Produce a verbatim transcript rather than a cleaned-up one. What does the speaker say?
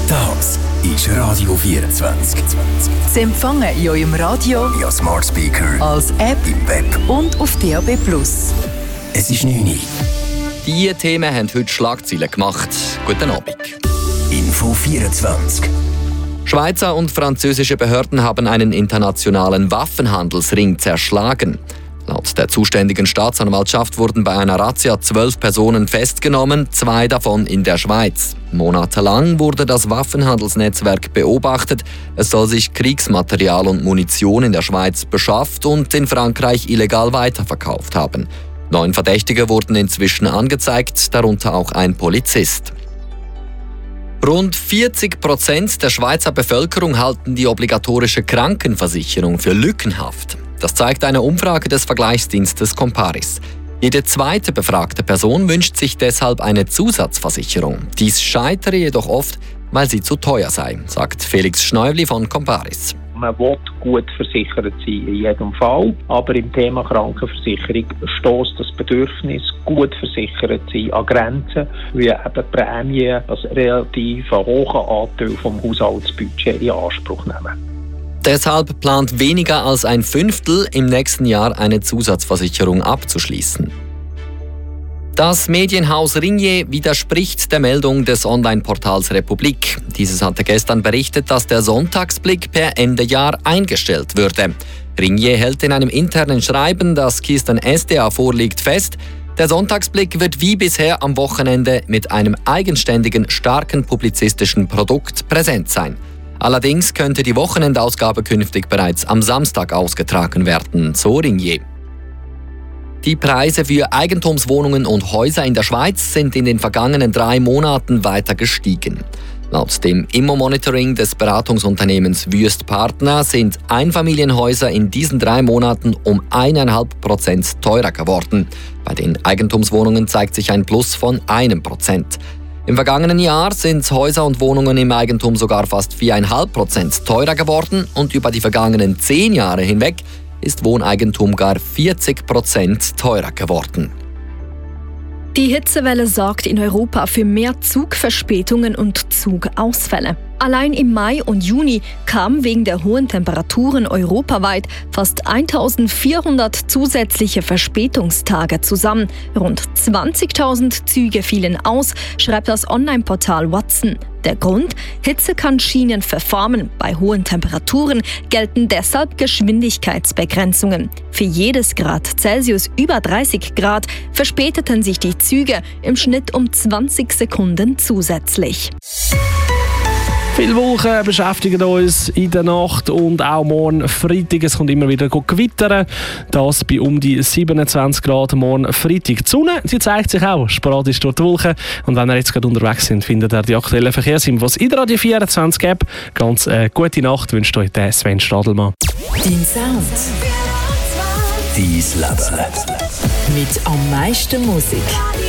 Das ist Radio vierundzwanzig. Sie empfangen in eurem Radio, via Smart Speaker, als App im Web und auf D A B plus. Es ist neun Uhr. Diese Themen haben heute Schlagzeilen gemacht. Guten Abend. Info vierundzwanzig. Schweizer und französische Behörden haben einen internationalen Waffenhandelsring zerschlagen. Laut der zuständigen Staatsanwaltschaft wurden bei einer Razzia zwölf Personen festgenommen, zwei davon in der Schweiz. Monatelang wurde das Waffenhandelsnetzwerk beobachtet. Es soll sich Kriegsmaterial und Munition in der Schweiz beschafft und in Frankreich illegal weiterverkauft haben. Neun Verdächtige wurden inzwischen angezeigt, darunter auch ein Polizist. Rund vierzig Prozent der Schweizer Bevölkerung halten die obligatorische Krankenversicherung für lückenhaft. Das zeigt eine Umfrage des Vergleichsdienstes Comparis. Jede zweite befragte Person wünscht sich deshalb eine Zusatzversicherung. Dies scheitere jedoch oft, weil sie zu teuer sei, sagt Felix Schneubli von Comparis. Man will gut versichert sein in jedem Fall, aber im Thema Krankenversicherung stößt das Bedürfnis, gut versichert zu sein, an Grenzen, wie eben Prämien als relativ hohen Anteil vom Haushaltsbudget in Anspruch nehmen. Deshalb plant weniger als ein Fünftel im nächsten Jahr eine Zusatzversicherung abzuschließen. Das Medienhaus Ringier widerspricht der Meldung des Online-Portals Republik. Dieses hatte gestern berichtet, dass der Sonntagsblick per Ende Jahr eingestellt würde. Ringier hält in einem internen Schreiben, das Kirsten S D A vorliegt, fest, der Sonntagsblick wird wie bisher am Wochenende mit einem eigenständigen, starken publizistischen Produkt präsent sein. Allerdings könnte die Wochenendausgabe künftig bereits am Samstag ausgetragen werden, so Ringier. Die Preise für Eigentumswohnungen und Häuser in der Schweiz sind in den vergangenen drei Monaten weiter gestiegen. Laut dem Immo-Monitoring des Beratungsunternehmens Wüest Partner sind Einfamilienhäuser in diesen drei Monaten um eineinhalb Prozent teurer geworden. Bei den Eigentumswohnungen zeigt sich ein Plus von einem Prozent. Im vergangenen Jahr sind Häuser und Wohnungen im Eigentum sogar fast viereinhalb Prozent teurer geworden und über die vergangenen zehn Jahre hinweg ist Wohneigentum gar vierzig Prozent teurer geworden. Die Hitzewelle sorgt in Europa für mehr Zugverspätungen und Zugausfälle. Allein im Mai und Juni kamen wegen der hohen Temperaturen europaweit fast eintausendvierhundert zusätzliche Verspätungstage zusammen. Rund zwanzigtausend Züge fielen aus, schreibt das Online-Portal Watson. Der Grund? Hitze kann Schienen verformen. Bei hohen Temperaturen gelten deshalb Geschwindigkeitsbegrenzungen. Für jedes Grad Celsius über dreißig Grad verspäteten sich die Züge im Schnitt um zwanzig Sekunden zusätzlich. Viele Wolken beschäftigen uns in der Nacht und auch morgen Freitag. Es kommt immer wieder gewittern. Das bei um die siebenundzwanzig Grad morgen Freitag. Die Sonne die zeigt sich auch sporadisch durch die Wolken. Und wenn ihr jetzt gerade unterwegs sind, findet ihr die aktuellen Verkehrsinfos in der Radio vierundzwanzig App. Ganz äh, gute Nacht wünscht euch der Sven Stadelmann. Dein Sound. Dein Leben. Mit am meisten Musik.